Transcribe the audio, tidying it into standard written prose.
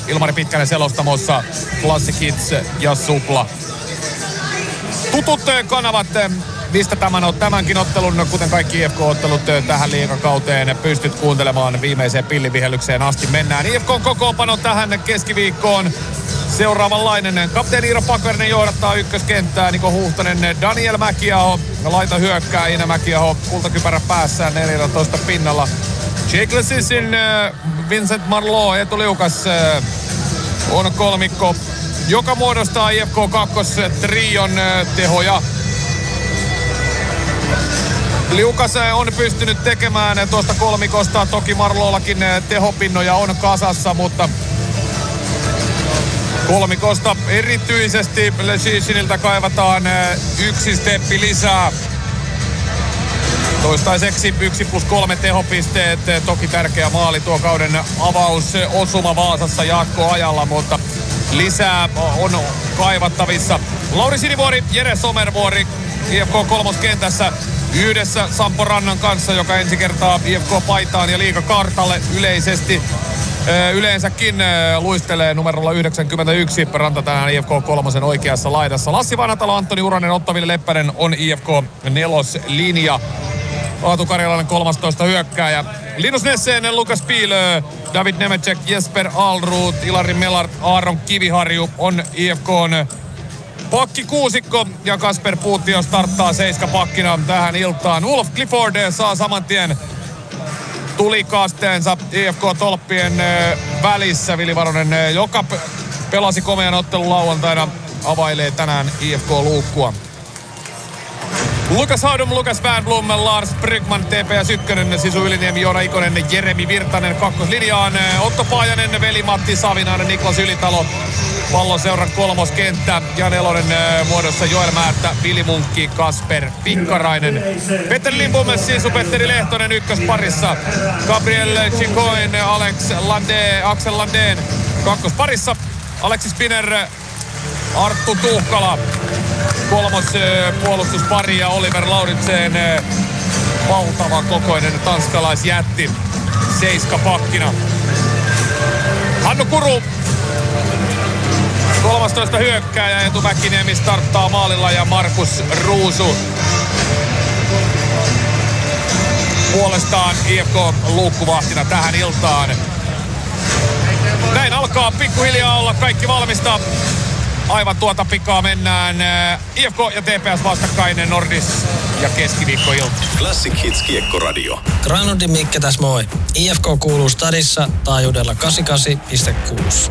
Ilmari Pitkänen selostamossa, Classic Hits ja Supla. Tutut kanavat, mistä tämänkin ottelun, kuten kaikki IFK-ottelut tähän liigakauteen, pystyt kuuntelemaan viimeiseen pillivihellykseen asti. Mennään IFK:n kokoonpano tähän keskiviikkoon. Seuraavanlainen. Kapteeni Iiro Pakverinen johdattaa ykköskenttää. Niko Huhtanen, Daniel Mäkiaho, laita hyökkääjinä Mäkiaho, kultakypärä päässään 14 pinnalla. Jake Lesisin, Vincent Marleau, Eetu Liukas on kolmikko, joka muodostaa IFK 2-trion tehoja. Liukas on pystynyt tekemään tuosta kolmikosta, toki Marleaullakin tehopinnoja on kasassa, mutta kolmikosta erityisesti Lesisiniltä kaivataan yksi steppi lisää. Toistaiseksi 1+3 tehopisteet, toki tärkeä maali tuo kauden avausosuma Vaasassa jatkoajalla, mutta lisää on kaivattavissa. Lauri Sinivuori, Jere Somervuori IFK kolmoskentässä yhdessä Sampo Rannan kanssa, joka ensi kertaa IFK-paitaan ja liigakartalle yleensäkin luistelee numerolla 91. Ranta tänään IFK kolmosen oikeassa laidassa. Lassi Vanhatalo, Antoni Uranen, Otto-Ville Leppänen on IFK neloslinja. Aatu Karjalainen 13 hyökkääjä. Linus Nesseen, Lukas Piilö, David Nemecek, Jesper Alruut, Ilari Melart, Aaron Kiviharju on IFK:n pakkikuusikko ja Kasper Puuttio starttaa seiskapakkina tähän iltaan. Ulf Clifford saa saman tien tulikasteensa IFK-tolppien välissä. Vili Varonen, joka pelasi komean ottelun lauantaina, availee tänään IFK-luukkua. Lukas Haudum, Lukas Wernbloom, Lars Brygman, TPS 1, Sisu Yliniemi, Joona Ikonen, Jeremi Virtanen kakkoslinjaan, Otto Paajanen, Veli Matti Savinainen, Niklas Ylitalo, Palloseuran kolmoskenttä ja nelonen muodossa Joel Määttä, Vili Munkki, Kasper Pikkarainen. Petteri Limbom, Sisu Petteri Lehtonen ykkösparissa, Gabriel Chicoin, Axel Landén kakkosparissa, Alexis Spinner, Arttu Tuhkala kolmos puolustuspari ja Oliver Lauritsen valtava kokoinen tanskalaisjätti seiskapakkina. Hannu Kuru 13 hyökkääjä, Eetu Mäkiniemi starttaa maalilla ja Markus Ruusu puolestaan IFK-luukkuvahtina tähän iltaan. Näin alkaa pikkuhiljaa olla kaikki valmista. Aivan tuota pikaa mennään. IFK ja TPS vastakkain Nordis ja keskiviikkoilta. Classic Hits -kiekkoradio. Granlundin Mikke tässä moi. IFK kuuluu stadissa taajuudella 88,6.